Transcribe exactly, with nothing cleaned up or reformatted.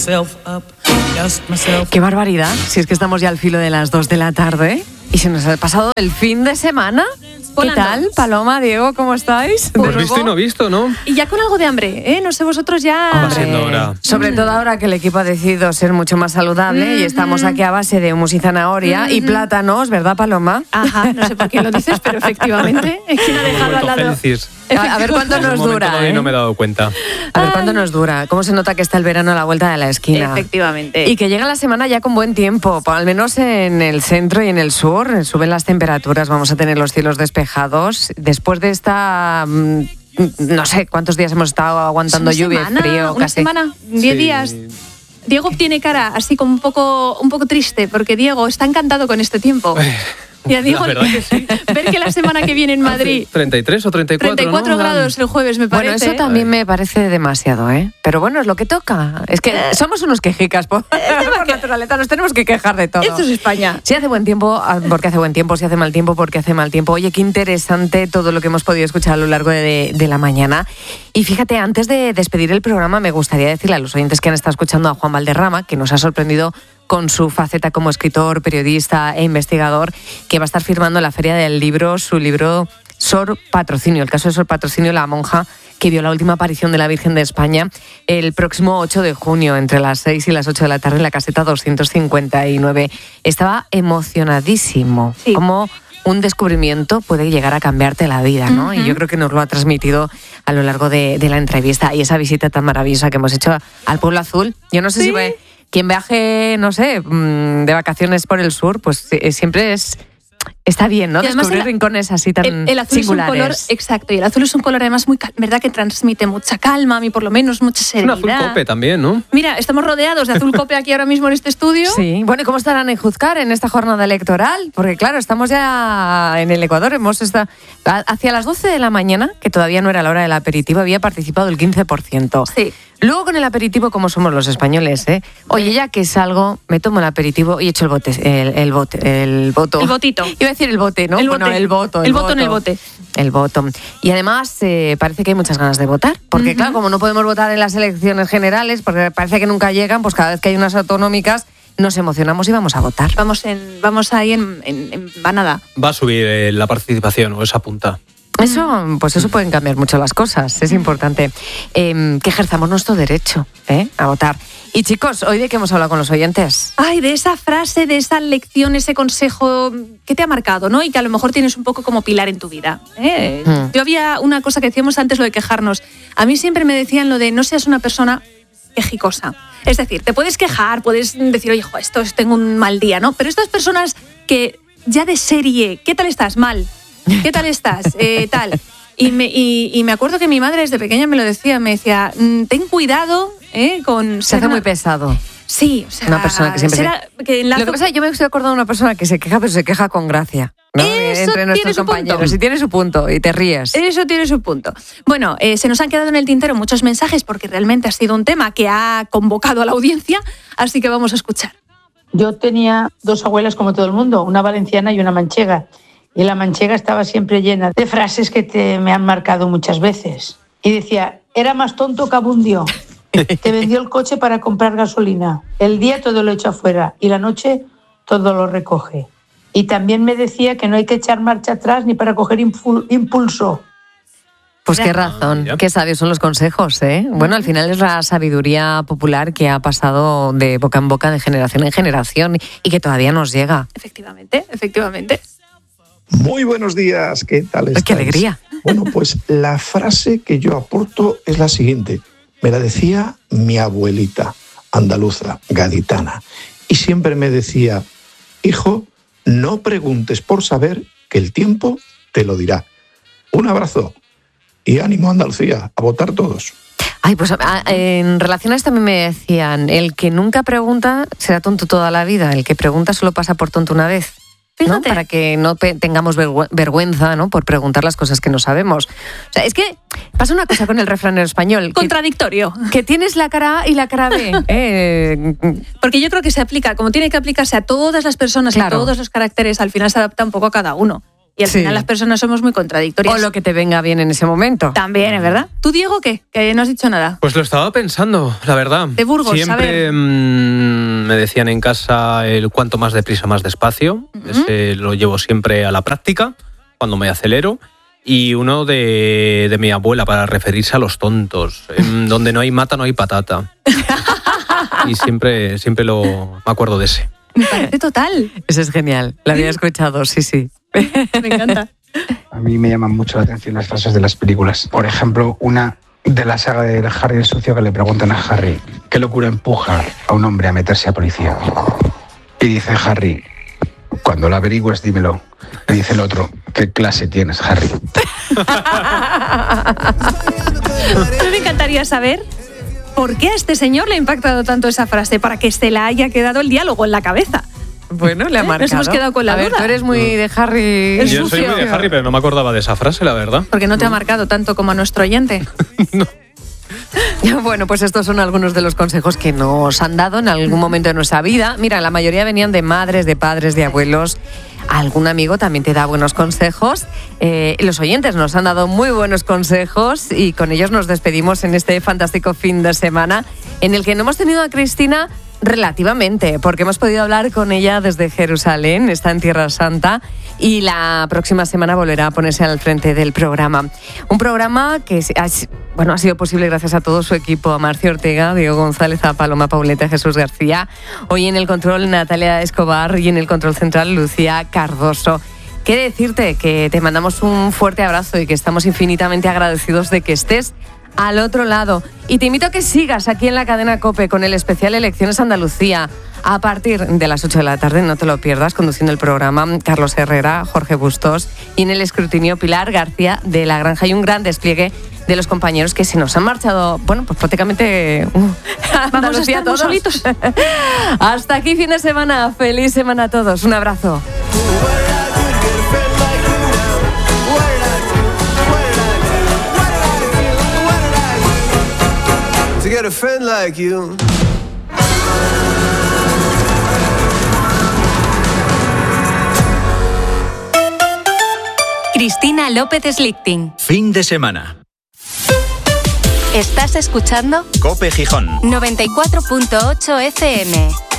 Qué barbaridad, si es que estamos ya al filo de las dos de la tarde y se nos ha pasado el fin de semana. Volando. ¿Qué tal, Paloma, Diego, cómo estáis? Pues visto y no visto, ¿no? Y ya con algo de hambre, ¿eh? No sé, vosotros ya... Va siendo hora. Sobre todo ahora que el equipo ha decidido ser mucho más saludable mm-hmm. y estamos aquí a base de humus y zanahoria mm-hmm. y plátanos, ¿verdad, Paloma? Ajá, no sé por qué lo dices, pero efectivamente es que lo ha dejado al lado. A, a ver cuánto nos dura. ¿eh? ¿eh? No me he dado cuenta. A ver cuánto nos dura. Cómo se nota que está el verano a la vuelta de la esquina. Efectivamente. Y que llega la semana ya con buen tiempo, al menos en el centro y en el sur. Suben las temperaturas, vamos a tener los cielos despejados. Después de esta... no sé cuántos días hemos estado aguantando lluvia semana, y frío. Una casi. semana, diez sí. días. Diego tiene cara así como un poco, un poco triste, porque Diego está encantado con este tiempo. Ya digo, la verdad que sí. Ver que la semana que viene en Madrid... treinta y tres o treinta y cuatro, treinta y cuatro ¿no? grados el jueves, me parece. Bueno, eso también me parece demasiado, ¿eh? Pero bueno, es lo que toca. Es que somos unos quejicas por, por naturaleza, nos tenemos que quejar de todo. Esto es España. Si hace buen tiempo, porque hace buen tiempo. Si hace mal tiempo, porque hace mal tiempo. Oye, qué interesante todo lo que hemos podido escuchar a lo largo de, de la mañana. Y fíjate, antes de despedir el programa, me gustaría decirle a los oyentes que han estado escuchando a Juan Valderrama, que nos ha sorprendido con su faceta como escritor, periodista e investigador, que va a estar firmando en la Feria del Libro su libro Sor Patrocinio, el caso de Sor Patrocinio, la monja que vio la última aparición de la Virgen de España el próximo ocho de junio, entre las seis y las ocho de la tarde, en la caseta doscientos cincuenta y nueve. Estaba emocionadísimo. Sí. Como un descubrimiento puede llegar a cambiarte la vida, ¿no? Uh-huh. Y yo creo que nos lo ha transmitido a lo largo de, de la entrevista y esa visita tan maravillosa que hemos hecho al Pueblo Azul. Yo no sé ¿Sí? si... Voy, quien viaje, no sé, de vacaciones por el sur, pues siempre es... Está bien, ¿no? Descubrir el, rincones así tan el, el azul singulares. Es un color, exacto, y el azul es un color además muy, verdad que transmite mucha calma, a mí por lo menos mucha serenidad. Un azul cope también, ¿no? Mira, estamos rodeados de azul cope aquí ahora mismo en este estudio. Sí, bueno, ¿y cómo estarán en Juzcar en esta jornada electoral? Porque claro, estamos ya en el Ecuador, hemos estado... Hacia las doce de la mañana, que todavía no era la hora del aperitivo, había participado el quince por ciento. Sí. Luego con el aperitivo, como somos los españoles, ¿eh? Oye, ya que salgo, me tomo el aperitivo y echo el bote, el, el bote, el voto. El botito. Iba a decir el bote, ¿no? El bueno, bote. el voto. El, el voto en el bote. El voto. Y además eh, parece que hay muchas ganas de votar, porque uh-huh. claro, como no podemos votar en las elecciones generales, porque parece que nunca llegan, pues cada vez que hay unas autonómicas nos emocionamos y vamos a votar. Vamos en, vamos ahí en, en, en vanada. Va a subir eh, la participación o esa punta. Eso, pues eso pueden cambiar mucho las cosas, es importante eh, que ejerzamos nuestro derecho ¿eh? a votar. Y chicos, ¿hoy de qué hemos hablado con los oyentes? Ay, de esa frase, de esa lección, ese consejo que te ha marcado, ¿no? Y que a lo mejor tienes un poco como pilar en tu vida. ¿eh? Mm. Yo había una cosa que decíamos antes, lo de quejarnos. A mí siempre me decían lo de no seas una persona quejicosa. Es decir, te puedes quejar, puedes decir, oye, jo, esto tengo un mal día, ¿no? Pero estas personas que ya de serie, ¿qué tal estás? Mal. ¿Qué tal estás? Eh, tal. Y me, y, y me acuerdo que mi madre desde pequeña me lo decía, me decía, ten cuidado eh, con... Se hace una... muy pesado. Sí, o sea... Una persona que siempre... Será, se... que enlazo... Lo que pasa es que yo me estoy acordando de una persona que se queja, pero se queja con gracia, ¿no? Eso Entre nuestros tiene su compañeros. punto. Y tiene su punto, y te ríes. Eso tiene su punto. Bueno, eh, se nos han quedado en el tintero muchos mensajes porque realmente ha sido un tema que ha convocado a la audiencia, así que vamos a escuchar. Yo tenía dos abuelas como todo el mundo, una valenciana y una manchega. Y la manchega estaba siempre llena de frases que te, me han marcado muchas veces. Y decía, era más tonto que abundio. Te vendió el coche para comprar gasolina. El día todo lo echa afuera y la noche todo lo recoge. Y también me decía que no hay que echar marcha atrás ni para coger impulso. Pues qué razón, qué sabios son los consejos, ¿eh? Bueno, al final es la sabiduría popular que ha pasado de boca en boca, de generación en generación y que todavía nos llega. Efectivamente, efectivamente. Muy buenos días, ¿qué tal estáis? ¡Qué alegría! Bueno, pues la frase que yo aporto es la siguiente. Me la decía mi abuelita, andaluza, gaditana. Y siempre me decía, hijo, no preguntes por saber, que el tiempo te lo dirá. Un abrazo y ánimo, Andalucía, a votar todos. Ay, pues en relación a esto a mí me decían, el que nunca pregunta será tonto toda la vida, el que pregunta solo pasa por tonto una vez. ¿no? Para que no pe- tengamos vergü- vergüenza, ¿no? Por preguntar las cosas que no sabemos. O sea, es que pasa una cosa con el refranero español. Contradictorio. Que, que tienes la cara A y la cara B. eh, Porque yo creo que se aplica, como tiene que aplicarse a todas las personas, claro, a todos los caracteres, al final se adapta un poco a cada uno. Y al Sí. final las personas somos muy contradictorias. O lo que te venga bien en ese momento. También, ¿es verdad? ¿Tú, Diego, qué? Que no has dicho nada. Pues lo estaba pensando, la verdad. De Burgos, a Siempre ver. mmm, me decían en casa el cuanto más deprisa, más despacio. Ujú. Ese lo llevo siempre a la práctica, cuando me acelero. Y uno de, de mi abuela, para referirse a los tontos. En donde no hay mata, no hay patata. Y siempre, siempre lo, me acuerdo de ese. Me parece total. Ese es genial. Lo había escuchado, sí, sí. Me encanta. A mí me llaman mucho la atención las frases de las películas. Por ejemplo, una de la saga de Harry el Sucio, que le preguntan a Harry ¿qué locura empuja a un hombre a meterse a policía? Y dice Harry: cuando lo averigües, dímelo. Y dice el otro: ¿qué clase tienes, Harry? A mí me encantaría saber por qué a este señor le ha impactado tanto esa frase para que se le haya quedado el diálogo en la cabeza. Bueno, le ha ¿Eh? marcado. Nos hemos quedado con la A ver, duda. tú eres muy de Harry. El Yo soy sucio. muy de Harry, pero no me acordaba de esa frase, la verdad. Porque no te ha marcado tanto como a nuestro oyente. Bueno, pues estos son algunos de los consejos que nos han dado en algún momento de nuestra vida. Mira, la mayoría venían de madres, de padres, de abuelos. Algún amigo también te da buenos consejos. Eh, los oyentes nos han dado muy buenos consejos y con ellos nos despedimos en este fantástico fin de semana en el que no hemos tenido a Cristina relativamente, porque hemos podido hablar con ella desde Jerusalén, está en Tierra Santa, y la próxima semana volverá a ponerse al frente del programa. Un programa que ha, bueno, ha sido posible gracias a todo su equipo, a Marcio Ortega, Diego González, a Paloma Pauleta, Jesús García, hoy en el control Natalia Escobar y en el control central Lucía Cardoso. ¿Qué decirte? Que te mandamos un fuerte abrazo y que estamos infinitamente agradecidos de que estés al otro lado. Y te invito a que sigas aquí en la cadena COPE con el especial Elecciones Andalucía. A partir de las ocho de la tarde, no te lo pierdas, conduciendo el programa Carlos Herrera, Jorge Bustos y en el escrutinio Pilar García de la Granja. Hay un gran despliegue de los compañeros que se nos han marchado, bueno, pues prácticamente uh, Vamos a estar todos solitos. Hasta aquí fin de semana. Feliz semana a todos. Un abrazo. To get a friend like you. Cristina López Slichting. Fin de semana. ¿Estás escuchando? COPE Gijón. noventa y cuatro punto ocho F M.